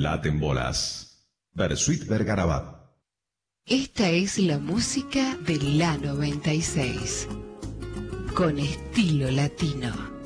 Laten bolas. Bersuit Vergarabat. Esta es la música de la 96, con estilo latino.